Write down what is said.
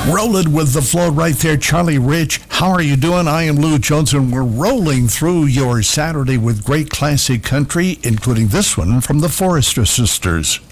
Rolling with the flow right there, Charlie Rich. How are you doing? I am Lou Jones, and we're rolling through your Saturday with great classic country, including this one from the Forester Sisters.